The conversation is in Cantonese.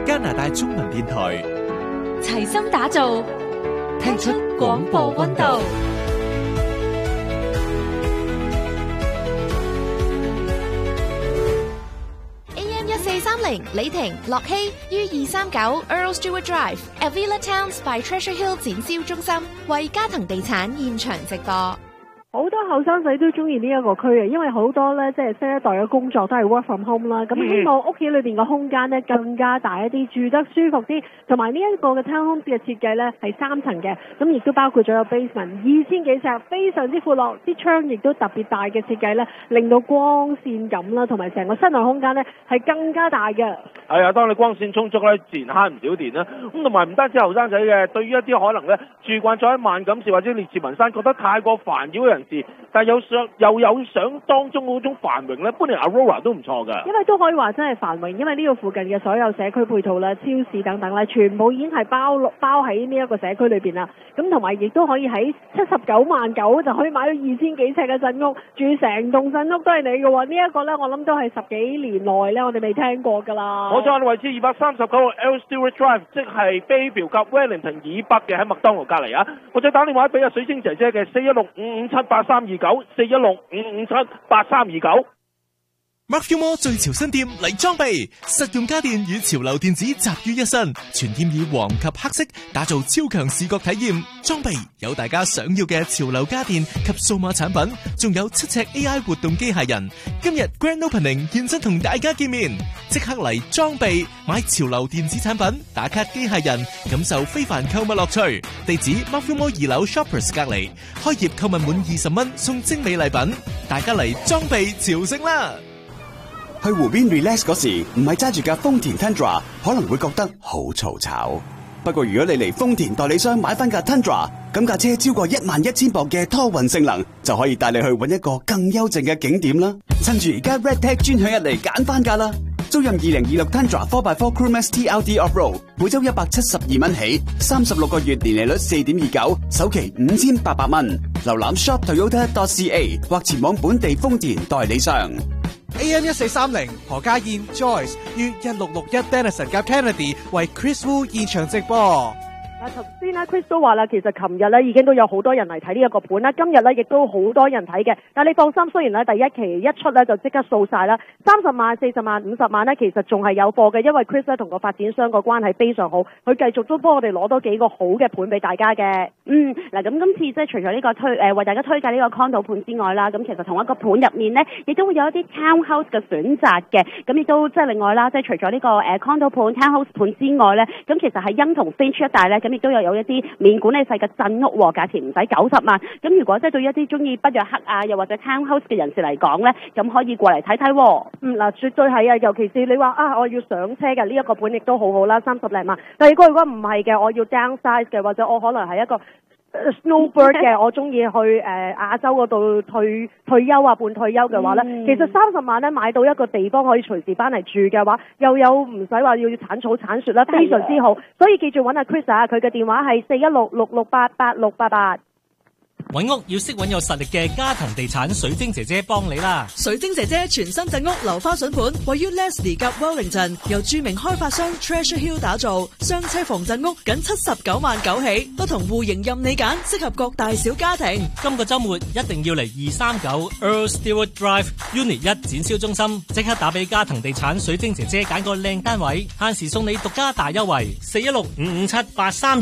加拿大中文電台， 齊心打造，聽出廣播溫度。 AM1430李婷、樂希於239 Earl Stewart Drive Avila Towns by Treasure Hill 展銷中心為嘉騰地產現場直播。 好多後生仔都中意呢一個區嘅，因為好多咧即係新一代嘅工作都係 work from home 啦。咁希望屋企裏邊嘅空間咧更加大一啲，住得舒服啲。同埋呢一個嘅 townhomes 嘅設計咧係3層嘅，咁亦都包括咗有 basement 2000幾尺，非常之闊落，啲窗亦都特別大嘅設計咧，令到光線感啦，同埋成個室內空間咧係更加大嘅。 係啊，當你光線充足咧，自然慳唔少電啦。咁同埋唔單止後生仔嘅，對於一啲可能咧住慣咗喺萬錦市或者列治文山，覺得太過煩擾嘅人士，但又有想當中嗰種繁榮咧，搬嚟 Aurora 都唔錯㗎。因為都可以話真係繁榮，因為呢個附近嘅所有社區配套啦、超市等等啦，全部已經係包喺呢一個社區裏邊啦。咁同埋亦都可以喺79.9萬就可以買到2000幾尺嘅鎮屋，住成棟鎮屋都係你嘅喎。呢一個咧，我諗都係10幾年內咧，我哋未聽過㗎啦。 我喺位置239個 Earl Stewart Drive， 即係 Bayview 及 Wellington 以北嘅，喺麥當勞隔離啊！或者打電話俾阿水晶姐姐嘅416-557-8329 416-557-8329。 Mark Filmore 最潮新店嚟裝備，實用家電與潮流電子集於一身，全店以黃及黑色打造超強視覺體驗。裝備有大家想要嘅潮流家電及數碼產品，仲有7尺 AI 活動機械人。今日 Grand Opening 現身同大家見面，即刻嚟裝備買潮流電子產品，打卡機械人，感受非凡購物樂趣。地址 Mark Filmore 2樓 Shoppers 隔離，開業購物滿20蚊送精美禮品，大家嚟裝備朝聖啦！ 去湖邊 relax 嗰時，唔係揸住架豐田 Tundra， 可能會覺得好嘈吵。不過如果你嚟豐田代理商買翻架 Tundra， 咁架車超過11000磅嘅拖運性能，就可以帶你去搵一個更幽靜嘅景點啦。趁住而家 RedTag 專享日嚟揀翻架啦！租任2026 Tundra 4x4 Crewmax TLD Off-Road， 每周172蚊起，36個月年利率4.29，首期5800蚊。瀏覽 shoptoyota.ca 或前往本地豐田代理商。 AM1430 何家燕 Joyce 於1661 Denison 夾 Kennedy 為 Chris Wu 現場直播。 頭先啦 Chris 都話啦，其實琴日咧已經都有好多人嚟睇呢一個盤啦，今日咧亦都好多人睇嘅。但係你放心，雖然咧第一期一出咧就即刻掃晒啦，30萬、40萬、50萬咧其實仲係有貨嘅，因為 Chris 咧同個發展商個關係非常好，佢繼續都幫我哋攞多幾個好嘅盤俾大家嘅。嗱咁今次即係除咗呢個為大家推介呢個 condo 盤之外啦，咁其實同一個盤入面咧，亦都會有一啲 townhouse 嘅選擇嘅。咁亦都即係另外啦，即係除咗呢個condo 盤、townhouse 盤之外咧，咁其實喺欣同 Finch 一帶咧，咁亦都有一啲免管理費嘅鎮屋，價錢唔使90萬。咁如果即係對一啲中意不約克啊，又或者 townhouse 嘅人士嚟講咧，咁可以過嚟睇睇。嗱，絕對係啊，尤其是你話我要上車嘅呢一個盤亦都好好啦，30零萬。但係如果唔係嘅，我要 downsize 嘅，或者我可能係一個snowbird 嘅，我中意去亞洲嗰度退休啊，半退休嘅話咧，其實30萬咧買到一個地方可以隨時翻嚟住嘅話，又有唔使話要鏟草鏟雪啦，非常之好。所以記住揾阿 Chris 啊，佢嘅電話係416-668-8688。 揾屋要識揾有實力嘅嘉騰地產水晶姐姐幫你啦！ 水晶姐姐全新鎮屋樓花筍盤，位於 Leslie 及 Wellington， 由著名開發商 Treasure Hill 打造，雙車房鎮屋僅79.9萬起，不同戶型任你揀，適合各大小家庭。 今個週末一定要嚟239 Earl Stewart Drive Unit 1展銷中心，即刻打俾嘉騰地產水晶姐姐揀個靚單位，限時送你獨家大優惠，416-557-83